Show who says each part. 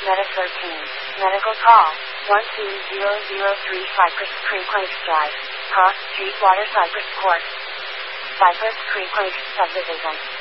Speaker 1: Meta 13. Medical call. 12003 Cypress Creek Lake Drive. Cross Street Water Cypress Court. Cypress Creek Lake Subdivision.